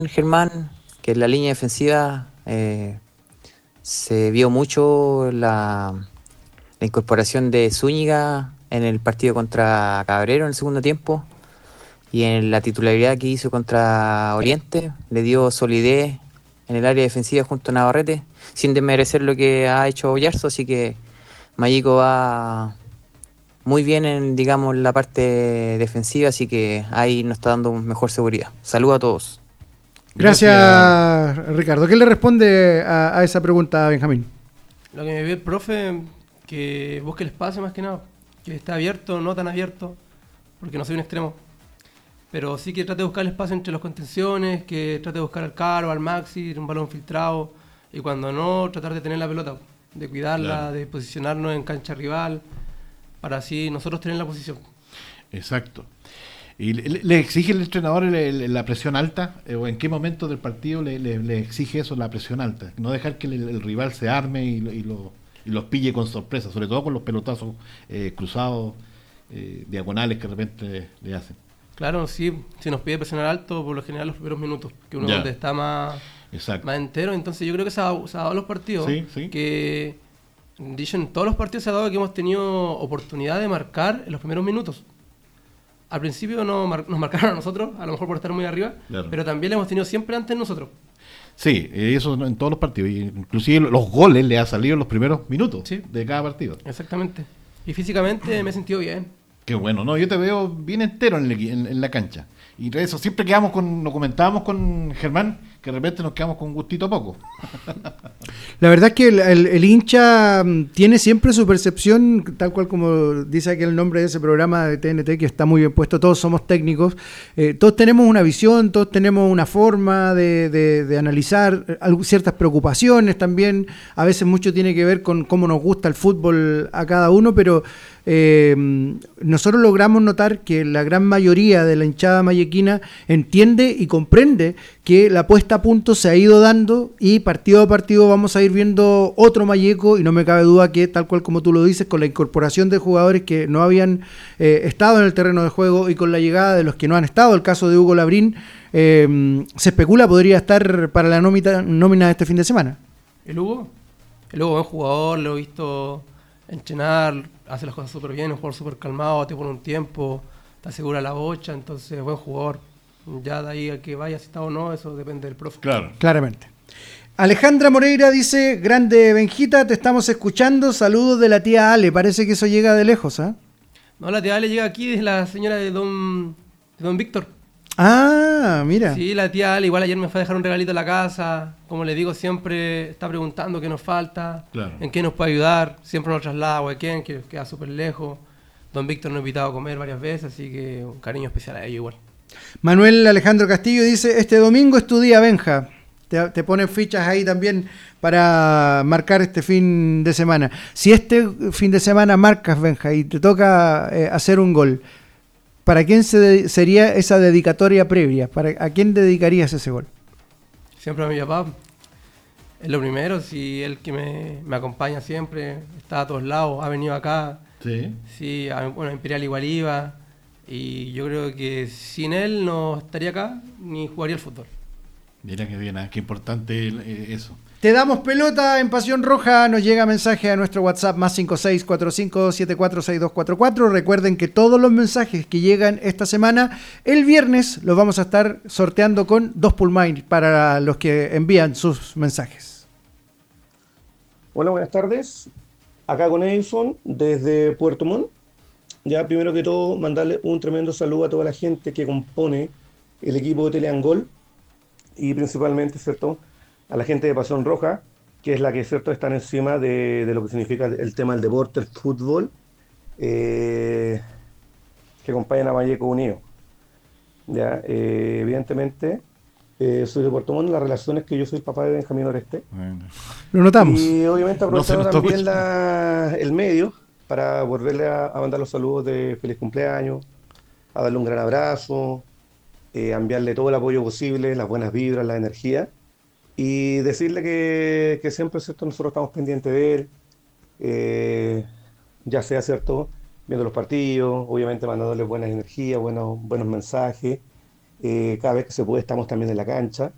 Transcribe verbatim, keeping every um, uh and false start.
Germán, que en la línea defensiva eh, se vio mucho la, la incorporación de Zúñiga en el partido contra Cabrero en el segundo tiempo y en la titularidad que hizo contra Oriente, le dio solidez en el área defensiva junto a Navarrete, sin desmerecer lo que ha hecho Oyarzo, así que Mayico va muy bien en, digamos, la parte defensiva, así que ahí nos está dando mejor seguridad. Saludos a todos. Gracias. Gracias, Ricardo. ¿Qué le responde a, a esa pregunta, Benjamín? Lo que me ve el profe, que busque el espacio más que nada, que esté abierto, no tan abierto, porque no soy un extremo, pero sí que trate de buscar el espacio entre las contenciones, que trate de buscar al Caro, al Maxi, un balón filtrado, y cuando no, tratar de tener la pelota, de cuidarla, Claro. de posicionarnos en cancha rival, para así nosotros tener la posición. Exacto. ¿Y le, le exige el entrenador el- el- la presión alta? Eh, ¿O en qué momento del partido le, le- le exige eso, la presión alta? No dejar que el, el rival se arme y, lo- y, lo- y los pille con sorpresa, sobre todo con los pelotazos eh, cruzados, eh, diagonales que de repente le hacen. Claro, sí, si nos pide presionar alto, por lo general los primeros minutos, que uno Ya. donde está más, Exacto. más entero, entonces yo creo que se ha, dado- se ha dado los partidos, Sí, sí. que dicho en todos los partidos se ha dado que hemos tenido oportunidad de marcar en los primeros minutos. Al principio no mar- nos marcaron a nosotros, a lo mejor por estar muy arriba, Claro. pero también lo hemos tenido siempre antes nosotros. Sí, eh, eso en todos los partidos. Y inclusive los goles le ha salido en los primeros minutos Sí. de cada partido. Exactamente. Y físicamente me he sentido bien. Qué bueno, no, yo te veo bien entero en, el equi- en- en la cancha. Y de eso siempre quedamos con, lo comentábamos con Germán, que de repente nos quedamos con un gustito a poco. La verdad es que el, el- el hincha mm, tiene siempre su percepción, tal cual como dice aquí el nombre de ese programa de T N T, que está muy bien puesto, todos somos técnicos, eh, todos tenemos una visión, todos tenemos una forma de, de- de analizar eh, algo- ciertas preocupaciones también, a veces mucho tiene que ver con cómo nos gusta el fútbol a cada uno, pero eh, nosotros logramos notar que la gran mayoría de la hinchada mayequina entiende y comprende que la puesta a punto se ha ido dando y partido a partido vamos a ir viendo otro Malleco, y no me cabe duda que, tal cual como tú lo dices, con la incorporación de jugadores que no habían eh, estado en el terreno de juego y con la llegada de los que no han estado, el caso de Hugo Labrín, eh, se especula podría estar para la nómina, nómina de este fin de semana. ¿El Hugo? El Hugo es buen jugador, lo he visto entrenar, hace las cosas súper bien, un jugador súper calmado, te pone un tiempo, te asegura la bocha, entonces buen jugador. Ya de ahí a que vaya si está o no, eso depende del profe. Claro. Claramente. Alejandra Moreira dice: grande Benjita, te estamos escuchando, saludos de la tía Ale, parece que eso llega de lejos, ¿ah? No, la tía le llega aquí, es la señora de don, de don Víctor. Ah, mira. Sí, la tía Ale, igual ayer me fue a dejar un regalito a la casa, como le digo, siempre está preguntando qué nos falta, Claro. en qué nos puede ayudar, siempre nos traslada a Huequén, que queda súper lejos. Don Víctor nos ha invitado a comer varias veces, así que un cariño especial a ellos igual. Manuel Alejandro Castillo dice: este domingo es tu día, Benja. Te, te ponen fichas ahí también para marcar este fin de semana. Si este fin de semana marcas, Benja, y te toca eh, hacer un gol, ¿para quién se de- sería esa dedicatoria previa? ¿Para, ¿A quién dedicarías ese gol? Siempre a mi papá, es lo primero, si él que me, me acompaña siempre, está a todos lados, ha venido acá, Sí. sí, a, bueno, a Imperial igual iba, y yo creo que sin él no estaría acá ni jugaría el fútbol. Mira qué bien, ¿eh? Qué importante eh, eso. Te damos pelota en Pasión Roja, nos llega mensaje a nuestro WhatsApp más cinco seis cuatro cinco siete cuatro seis dos cuatro cuatro. Recuerden que todos los mensajes que llegan esta semana, el viernes los vamos a estar sorteando con dos Pulmain para los que envían sus mensajes. Hola, buenas tardes. Acá con Edison desde Puerto Montt. Ya primero que todo, mandarle un tremendo saludo a toda la gente que compone el equipo de Teleangol y principalmente, ¿cierto?, a la gente de Pasión Roja, que es la que, ¿cierto?, están encima de, de lo que significa el tema del deporte, el fútbol, eh, que acompañan a Valleco Unido. Ya, eh, evidentemente, eh, soy de Puerto Montt, la relación es que yo soy el papá de Benjamín Oreste. Bueno. Lo notamos. Y obviamente No se aprovechando nos también toca. la, el medio para volverle a, a mandar los saludos de feliz cumpleaños, a darle un gran abrazo, eh, a enviarle todo el apoyo posible, las buenas vibras, la energía, y decirle que, que siempre, ¿cierto?, nosotros estamos pendientes de él, eh, ya sea, ¿cierto?, viendo los partidos, obviamente mandándole buenas energías, buenos, buenos mensajes, eh, cada vez que se puede estamos también en la cancha,